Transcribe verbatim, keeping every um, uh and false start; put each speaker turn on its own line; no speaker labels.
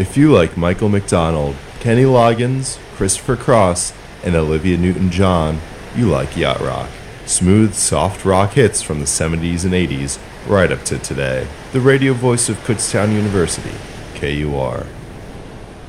If you like Michael McDonald, Kenny Loggins, Christopher Cross, and Olivia Newton-John, you like yacht rock. Smooth, soft rock hits from the seventies and eighties, right up to today. The radio voice of Kutztown University, K U R.